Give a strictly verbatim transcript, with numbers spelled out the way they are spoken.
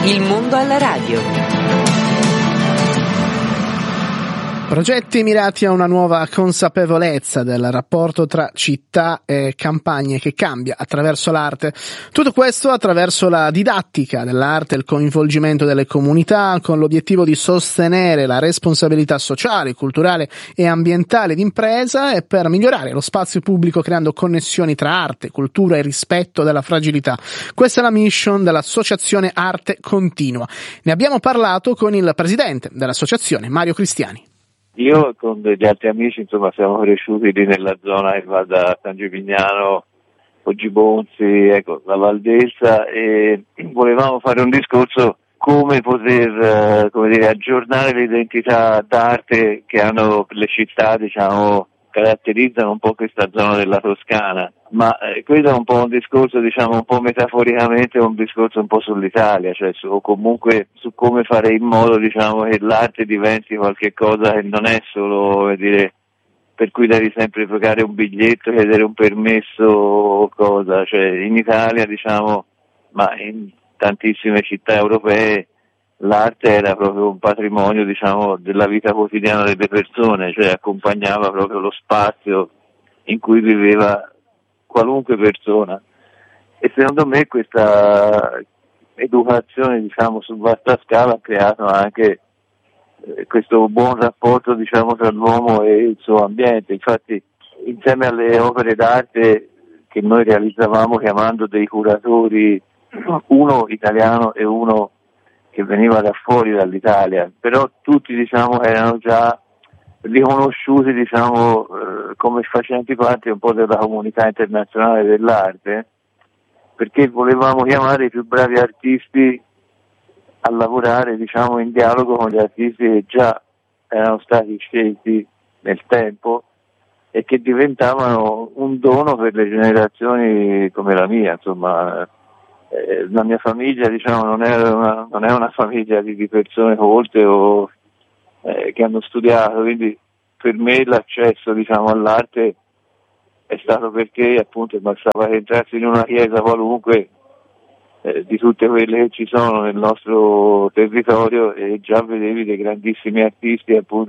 Il mondo alla radio. Progetti mirati a una nuova consapevolezza del rapporto tra città e campagne che cambia attraverso l'arte. Tutto questo attraverso la didattica dell'arte, il coinvolgimento delle comunità, con l'obiettivo di sostenere la responsabilità sociale, culturale e ambientale d'impresa e per migliorare lo spazio pubblico creando connessioni tra arte, cultura e rispetto della fragilità. Questa è la mission dell'associazione Arte Continua. Ne abbiamo parlato con il presidente dell'associazione, Mario Cristiani. Io con degli altri amici, insomma, siamo cresciuti lì nella zona che va da San Gimignano, Poggibonzi, ecco, la Valdelsa, e volevamo fare un discorso come poter, come dire, aggiornare l'identità d'arte che hanno le città, diciamo, caratterizzano un po' questa zona della Toscana, ma eh, questo è un po' un discorso, diciamo, un po' metaforicamente, un discorso un po' sull'Italia, cioè su, o comunque su come fare in modo, diciamo, che l'arte diventi qualche cosa che non è solo, come dire, per cui devi sempre pagare un biglietto, chiedere un permesso o cosa, cioè in Italia, diciamo, ma in tantissime città europee l'arte era proprio un patrimonio, diciamo, della vita quotidiana delle persone, cioè accompagnava proprio lo spazio in cui viveva qualunque persona. E secondo me questa educazione, diciamo, su vasta scala ha creato anche eh, questo buon rapporto, diciamo, tra l'uomo e il suo ambiente. Infatti, insieme alle opere d'arte che noi realizzavamo chiamando dei curatori, uno italiano e uno che veniva da fuori dall'Italia, però tutti, diciamo, erano già riconosciuti, diciamo, eh, come facenti parte un po' della comunità internazionale dell'arte, perché volevamo chiamare i più bravi artisti a lavorare, diciamo, in dialogo con gli artisti che già erano stati scelti nel tempo e che diventavano un dono per le generazioni come la mia, insomma. Eh, la mia famiglia, diciamo, non è una, non è una famiglia di, di persone colte o eh, che hanno studiato, quindi per me l'accesso, diciamo, all'arte è stato perché appunto bastava entrarsi in una chiesa qualunque eh, di tutte quelle che ci sono nel nostro territorio e già vedevi dei grandissimi artisti appunto